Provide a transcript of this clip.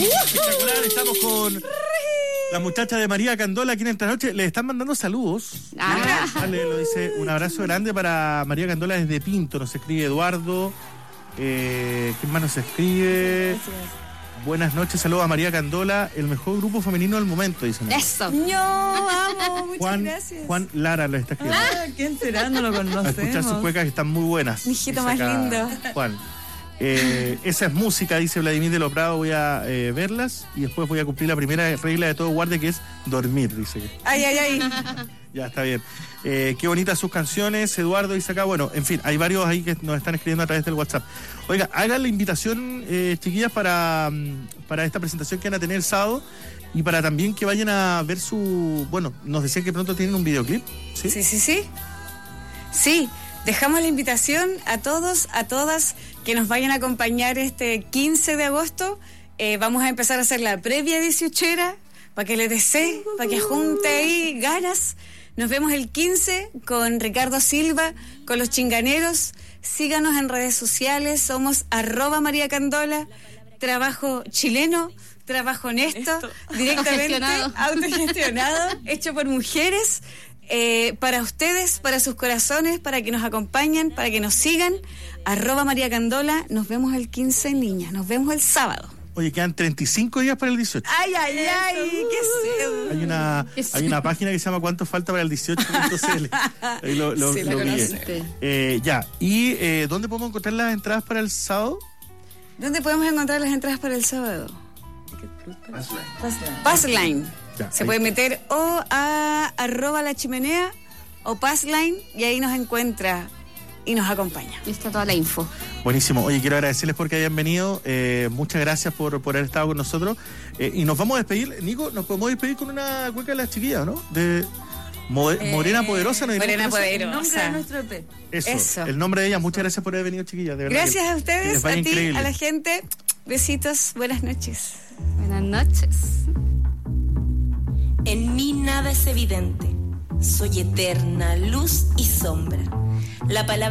Espectacular, estamos con la muchacha de María Candola aquí en esta noche. Le están mandando saludos. Dale, lo dice, un abrazo grande para María Candola desde Pinto. Nos escribe Eduardo. ¿Quién más nos escribe? Buenas noches, saludos a María Candola, el mejor grupo femenino del momento, dicen. Eso. Yo amo, muchas gracias. Juan Lara lo está escribiendo. ¿Quién será? No lo conocemos. A escuchar sus cuecas que están muy buenas. Mi hijito más lindo. Juan. Esa es música, dice Vladimir de los Prados, voy a verlas y después voy a cumplir la primera regla de todo guardia, que es dormir, dice. Ay. Ya, está bien. Qué bonitas sus canciones, Eduardo dice acá. Bueno, en fin, hay varios ahí que nos están escribiendo a través del WhatsApp. Oiga, hagan la invitación, chiquillas, para esta presentación que van a tener el sábado y para también que vayan a ver su... Bueno, nos decían que pronto tienen un videoclip. Sí, dejamos la invitación a todos, a todas que nos vayan a acompañar este 15 de agosto. Vamos a empezar a hacer la previa 18era para que le desee, para que junte ahí ganas. Nos vemos el 15 con Ricardo Silva, con Los Chinganeros. Síganos en redes sociales, somos @María Candola. Trabajo chileno, trabajo honesto, directamente autogestionado, hecho por mujeres, para ustedes, para sus corazones, para que nos acompañen, para que nos sigan. @María Candola. Nos vemos el 15, niñas. Nos vemos el sábado. Oye, quedan 35 días para el 18. ¡Ay! ¡Qué sed! Hay una página que se llama ¿Cuánto falta para el 18.cl? Ahí lo vi. Ya. ¿Y dónde podemos encontrar las entradas para el sábado? ¿Dónde podemos encontrar las entradas para el sábado? Passline. Se puede meter o a @La Chimenea o Passline y ahí nos encuentra y nos acompaña. Y está toda la info. Buenísimo. Oye, quiero agradecerles porque hayan venido. Muchas gracias por haber estado con nosotros. Y nos vamos a despedir. Nico, nos podemos despedir con una cueca de las chiquillas, ¿no? De Morena Poderosa. ¿No? Morena Poderosa. El nombre de nuestro EP. Eso. El nombre de ella. Muchas gracias por haber venido, chiquillas. De verdad. Gracias a ustedes, a ti, increíble. a la gente. Besitos. Buenas noches. Buenas noches. En mí nada es evidente. Soy eterna luz y sombra. La palabra